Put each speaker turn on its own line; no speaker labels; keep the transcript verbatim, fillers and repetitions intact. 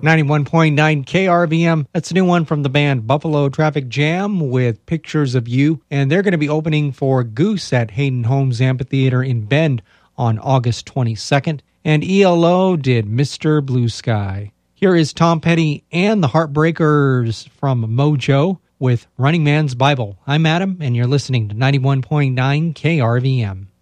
ninety-one point nine K R V M. That's a new one from the band Buffalo Traffic Jam with Pictures of You. And they're going to be opening for Goose at Hayden Homes Amphitheater in Bend on August twenty-second. And E L O did Mister Blue Sky. Here is Tom Petty and the Heartbreakers from Mojo with Running Man's Bible. I'm Adam, and you're listening to ninety-one point nine K R V M.